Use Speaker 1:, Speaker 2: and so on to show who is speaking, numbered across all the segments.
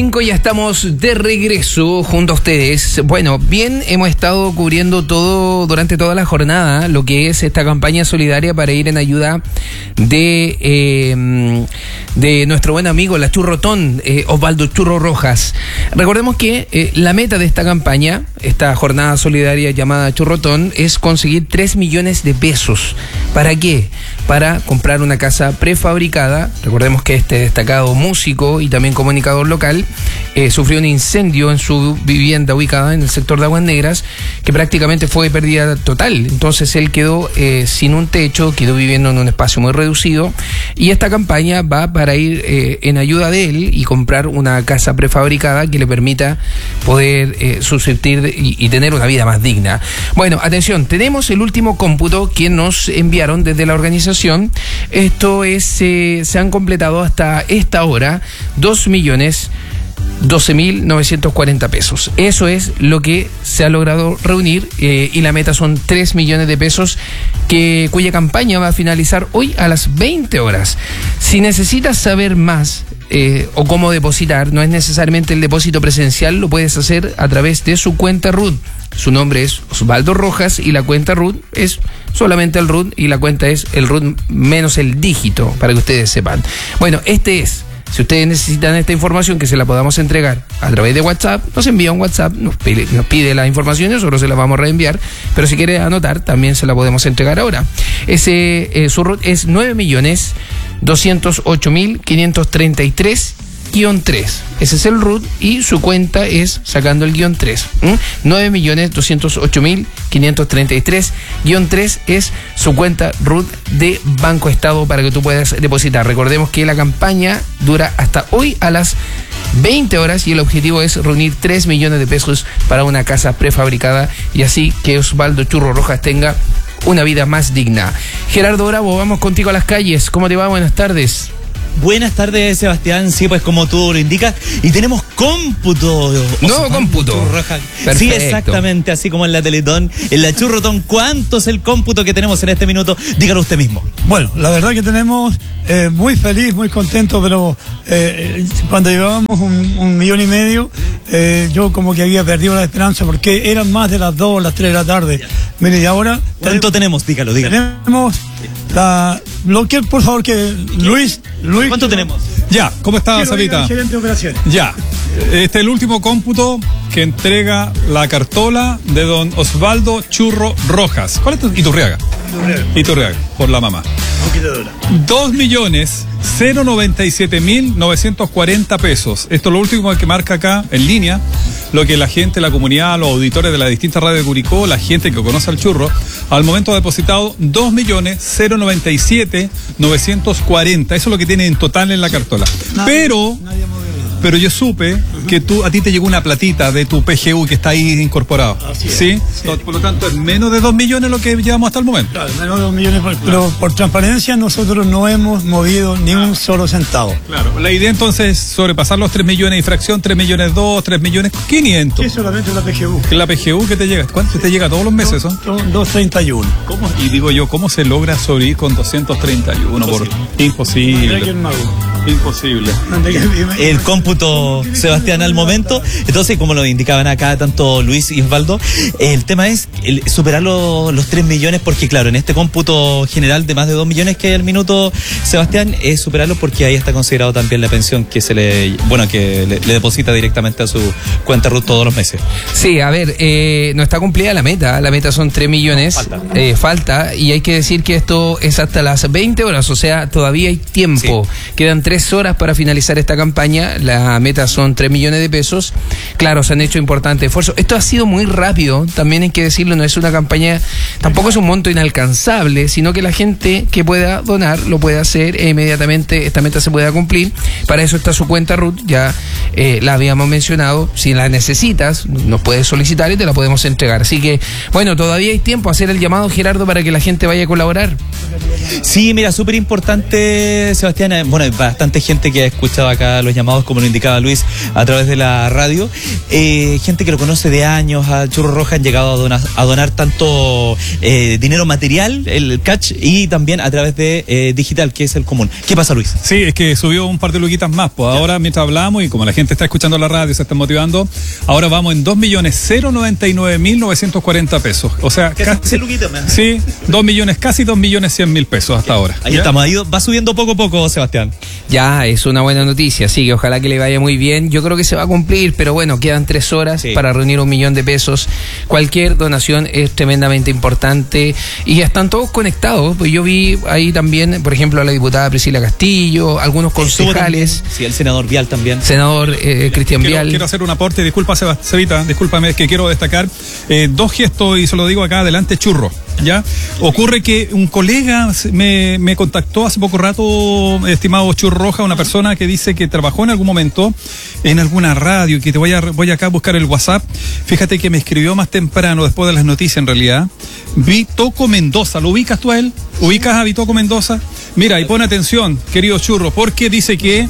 Speaker 1: Ya estamos de regreso junto a ustedes. Bueno, bien, hemos estado cubriendo todo durante toda la jornada, lo que es esta campaña solidaria para ir en ayuda de nuestro buen amigo, la Churrotón, Osvaldo Churro Rojas. Recordemos que la meta de esta campaña, esta jornada solidaria llamada Churrotón, es conseguir 3 millones de pesos. ¿Para qué? Para comprar una casa prefabricada. Recordemos que este destacado músico y también comunicador local sufrió un incendio en su vivienda ubicada en el sector de Aguas Negras, que prácticamente fue pérdida total. Entonces él quedó sin un techo, quedó viviendo en un espacio muy reducido, y esta campaña va para ir en ayuda de él y comprar una casa prefabricada que le permita poder subsistir y tener una vida más digna. Bueno, atención, tenemos el último cómputo que nos enviaron desde la organización. Esto es, se han completado hasta esta hora 2.012.940 pesos. Eso es lo que se ha logrado reunir, y la meta son 3 millones de pesos, cuya campaña va a finalizar hoy a las 20 horas. Si necesitas saber más o cómo depositar, no es necesariamente el depósito presencial, lo puedes hacer a través de su cuenta RUT. Su nombre es Osvaldo Rojas y la cuenta RUT es solamente el RUT, y la cuenta es el RUT menos el dígito, para que ustedes sepan. Bueno, si ustedes necesitan esta información, que se la podamos entregar a través de WhatsApp, nos envía un WhatsApp, nos pide la información y nosotros se la vamos a reenviar, pero si quiere anotar, también se la podemos entregar ahora. Su RUT es 9.208.533-3. Ese es el RUT, y su cuenta es sacando el guión 3. 9.208.533-3 es su cuenta RUT de Banco Estado para que tú puedas depositar. Recordemos que la campaña dura hasta hoy a las 20 horas y el objetivo es reunir 3 millones de pesos para una casa prefabricada, y así que Osvaldo Churro Rojas tenga una vida más digna. Gerardo Bravo, vamos contigo a las calles. ¿Cómo te va? Buenas tardes.
Speaker 2: Buenas tardes, Sebastián. Sí, pues como tú lo indicas, y tenemos cómputo.
Speaker 1: Nuevo cómputo.
Speaker 2: Perfecto. Sí, exactamente, así como en la Teletón, en la Churrotón. ¿Cuánto es el cómputo que tenemos en este minuto? Dígalo usted mismo.
Speaker 3: Bueno, la verdad que tenemos muy feliz, muy contento, pero cuando llevábamos 1,5 millones, yo como que había perdido la esperanza, porque eran más de las 2 o las 3 de la tarde. Mire, y ahora...
Speaker 2: ¿Cuánto tenemos? Dígalo.
Speaker 3: Tenemos por favor, que Luis...
Speaker 2: ¿Cuánto tenemos?
Speaker 4: Ya, ¿cómo está, Sabita?
Speaker 3: Gerente de operaciones.
Speaker 4: Ya, este es el último cómputo que entrega la cartola de don Osvaldo Churro Rojas. ¿Cuál es tu? Iturriaga, por la mamá. 2.097.940 pesos. Esto es lo último que marca acá en línea, lo que la gente, la comunidad, los auditores de las distintas radios de Curicó, la gente que conoce al churro, al momento ha depositado 2.097.940. Eso es lo que tiene en total en la cartola. Pero yo supe que a ti te llegó una platita de tu PGU que está ahí incorporado.
Speaker 3: Así es.
Speaker 4: ¿Sí? Por lo tanto, es menos de 2 millones lo que llevamos hasta el momento.
Speaker 3: Claro, menos de 2 millones, pero por transparencia nosotros no hemos movido ni un solo centavo.
Speaker 4: Claro, la idea entonces es sobrepasar los 3 millones y fracción, 3 millones 2, 3 millones 500.
Speaker 3: Sí, solamente la PGU.
Speaker 4: La PGU que te llega, ¿cuánto te llega todos los meses? Son
Speaker 3: 231.
Speaker 4: ¿Cómo? Y digo yo, ¿cómo se logra sobrevivir con 231? Imposible. Imposible.
Speaker 2: El cómputo, Sebastián, al momento. Entonces, como lo indicaban acá tanto Luis y Osvaldo, el tema es superar los 3 millones, porque claro, en este cómputo general de más de 2 millones que hay al minuto, Sebastián, es superarlo porque ahí está considerado también la pensión que le deposita directamente a su cuenta RUT todos los meses.
Speaker 1: Sí, a ver, no está cumplida la meta son 3 millones, falta, y hay que decir que esto es hasta las 20 horas, o sea, todavía hay tiempo, sí. Quedan 3 horas para finalizar esta campaña, la meta son 3 millones de pesos, claro, se han hecho importantes esfuerzos, esto ha sido muy rápido, también hay que decirlo, no es una campaña, tampoco es un monto inalcanzable, sino que la gente que pueda donar lo puede hacer e inmediatamente esta meta se pueda cumplir. Para eso está su cuenta RUT, ya la habíamos mencionado, si la necesitas nos puedes solicitar y te la podemos entregar, así que bueno, todavía hay tiempo a hacer el llamado, Gerardo, para que la gente vaya a colaborar.
Speaker 2: Sí, mira, súper importante, Sebastián, bueno, hay bastante gente que ha escuchado acá los llamados, como lo indicaba Luis, a través través de la radio. Gente que lo conoce de años, a Churro Roja han llegado a donar tanto dinero material, el catch, y también a través de digital, que es el común. ¿Qué pasa, Luis?
Speaker 4: Sí, es que subió un par de luquitas más. Pues ahora, mientras hablamos y como la gente está escuchando la radio, se está motivando, ahora vamos en 2.099.940 pesos. O sea, casi
Speaker 2: luquitas, man.
Speaker 4: Sí, 2 millones, casi 2.100.000 pesos hasta ahora.
Speaker 2: Ahí estamos, ahí va subiendo poco a poco, Sebastián.
Speaker 1: Ya, es una buena noticia, sí, que ojalá que le vaya muy bien. Yo creo que se va a cumplir, pero bueno, quedan 3 horas para reunir 1 millón de pesos. Cualquier donación es tremendamente importante y ya están todos conectados. Pues yo vi ahí también, por ejemplo, a la diputada Priscila Castillo, algunos concejales.
Speaker 2: Sí, el senador Vial también.
Speaker 1: Senador Cristian Vial.
Speaker 4: Quiero hacer un aporte, disculpa, Cevita, discúlpame, es que quiero destacar 2 gestos y se lo digo acá adelante, Churro. ¿Ya? Ocurre que un colega me contactó hace poco rato, estimado Churro Roja, una persona que dice que trabajó en algún momento en alguna radio y que voy acá a buscar el WhatsApp. Fíjate que me escribió más temprano, después de las noticias en realidad, Vitoco Mendoza. ¿Lo ubicas tú a él? ¿Ubicas a Vitoco Mendoza? Mira, y pon atención, querido Churro, porque dice que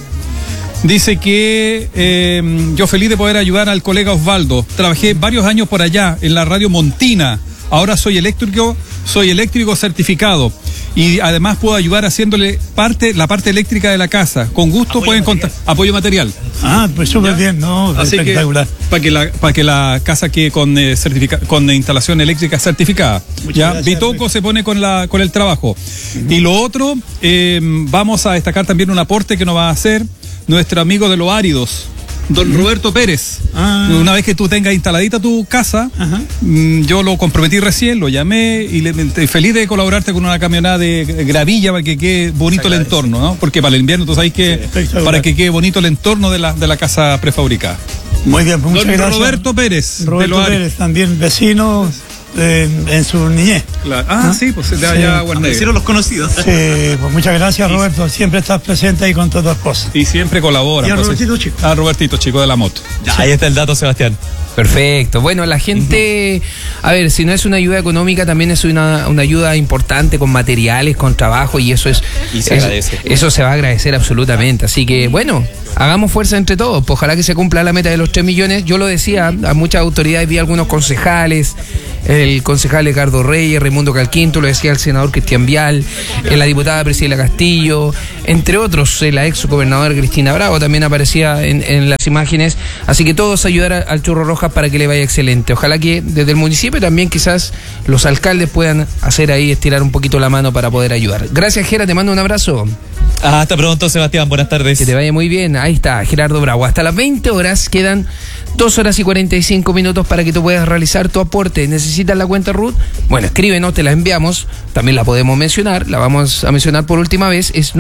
Speaker 4: yo feliz de poder ayudar al colega Osvaldo. Trabajé varios años por allá en la radio Montina. Ahora soy eléctrico certificado y además puedo ayudar haciéndole la parte eléctrica de la casa. Con gusto pueden contar apoyo material.
Speaker 3: Ah, pues súper bien, ¿no?
Speaker 4: Así
Speaker 3: espectacular.
Speaker 4: Que para que la casa quede con instalación eléctrica certificada. Ya, Vitoco se pone con el trabajo. Y lo otro, vamos a destacar también un aporte que nos va a hacer nuestro amigo de los áridos, don Roberto Pérez. Una vez que tú tengas instaladita tu casa, yo lo comprometí recién, lo llamé y feliz de colaborarte con una camioneta de gravilla para que quede bonito el entorno, ¿no? Porque para el invierno tú sabes que para que quede bonito el entorno de la casa prefabricada.
Speaker 3: Muy bien, muchas gracias.
Speaker 4: Roberto Pérez.
Speaker 3: Roberto Pérez, también vecino en su niñez.
Speaker 4: Claro. Sí, pues de allá
Speaker 2: hicieron los conocidos.
Speaker 3: Sí, pues muchas gracias, Roberto. Siempre estás presente ahí con todas las cosas.
Speaker 4: Y siempre colabora.
Speaker 3: Y a Robertito Chico.
Speaker 4: A Robertito Chico de la moto.
Speaker 2: Ya, ahí está el dato, Sebastián.
Speaker 1: Perfecto. Bueno, la gente, a ver, si no es una ayuda económica, también es una ayuda importante con materiales, con trabajo, y eso es.
Speaker 2: Y se agradece.
Speaker 1: Eso se va a agradecer absolutamente. Así que, bueno, hagamos fuerza entre todos. Pues ojalá que se cumpla la meta de los 3 millones. Yo lo decía, a muchas autoridades, vi algunos concejales, el concejal Ricardo Reyes, Raimundo Calquinto, lo decía el senador Cristian Vial, la diputada Priscila Castillo, entre otros, la ex gobernadora Cristina Bravo también aparecía en las imágenes. Así que todos ayudar al Churro Roja para que le vaya excelente. Ojalá que desde el municipio también quizás los alcaldes puedan hacer ahí, estirar un poquito la mano para poder ayudar. Gracias, Gera, te mando un abrazo.
Speaker 2: Hasta pronto, Sebastián, buenas tardes.
Speaker 1: Que te vaya muy bien. Ahí está, Gerardo Bravo. Hasta las 20 horas quedan 2 horas y 45 minutos para que tú puedas realizar tu aporte. ¿Necesitas la cuenta RUT? Bueno, escríbenos, te la enviamos. También la podemos mencionar, la vamos a mencionar por última vez. Es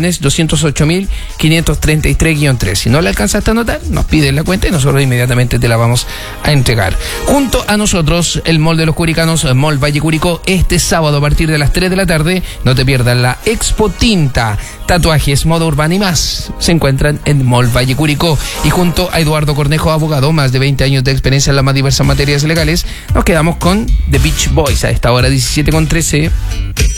Speaker 1: 9.208.533-3. Si no la alcanzaste a anotar, nos piden la cuenta y nosotros inmediatamente te la vamos a entregar. Junto a nosotros, el Mall de los Curicanos, Mall Valle Curicó, este sábado a partir de las 3 de la tarde. No te pierdas la Expo Tinta, tatuajes, moda urbana y más. Se encuentran en Mall Valle Curicó. Y junto a Eduardo Cornejo, abogado, más de 20 años de experiencia en las más diversas materias legales, nos quedamos con The Beach Boys a esta hora 17:13.